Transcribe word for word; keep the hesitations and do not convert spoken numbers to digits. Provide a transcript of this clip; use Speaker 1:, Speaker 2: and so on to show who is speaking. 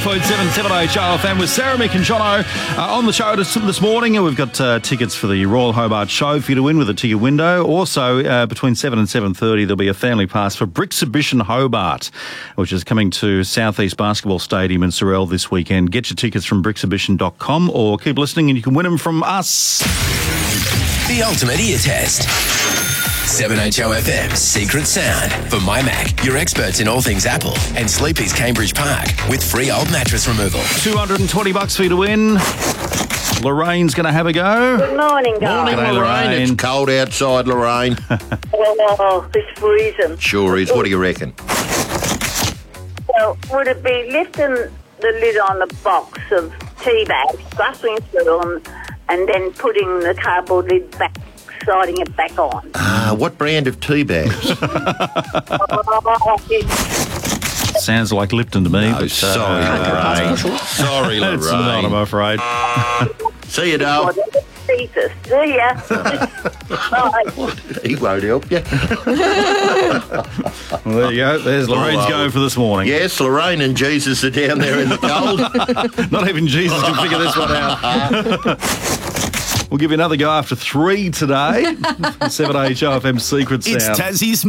Speaker 1: point seven seven H R F M with Sarah, Mick and Jono uh, on the show this, this morning. And we've got uh, tickets for the Royal Hobart Show for you to win with a ticket window. Also, uh, between seven and seven thirty, there'll be a family pass for Brixhibition Hobart, which is coming to Southeast Basketball Stadium in Sorell this weekend. Get your tickets from brixhibition dot com or keep listening and you can win them from us.
Speaker 2: The ultimate ear test. seven H O F M's Secret Sound for My Mac, your experts in all things Apple, and Sleepy's Cambridge Park with free old mattress removal.
Speaker 1: two hundred twenty bucks for you to win. Lorraine's going to have a go.
Speaker 3: Good morning, guys.
Speaker 4: Morning,
Speaker 1: G'day,
Speaker 4: Lorraine.
Speaker 1: Lorraine.
Speaker 4: It's cold outside, Lorraine.
Speaker 3: Oh, it's freezing.
Speaker 4: Sure is. What do you reckon?
Speaker 3: Well, would it be lifting the lid on the box of tea bags, rustling through them, and then putting the cardboard lid back, sliding it back on?
Speaker 4: Uh, what brand of tea bags?
Speaker 3: Oh, it's-
Speaker 1: Sounds like Lipton to me.
Speaker 4: No,
Speaker 1: but,
Speaker 4: sorry,
Speaker 1: uh,
Speaker 4: Lorraine. Sorry,
Speaker 1: It's not, I'm
Speaker 4: Lorraine.
Speaker 1: afraid.
Speaker 4: See you, Dale.
Speaker 3: Jesus, see ya. Bye.
Speaker 4: He won't help you.
Speaker 1: Well, there you go. There's Lorraine's
Speaker 4: Oh,
Speaker 1: go
Speaker 4: well.
Speaker 1: for this morning.
Speaker 4: Yes, Lorraine and Jesus are down there in the cold.
Speaker 1: Not even Jesus can figure this one out. We'll give you another go after three today. seven H O F M Secret Sound.
Speaker 5: It's Tassie's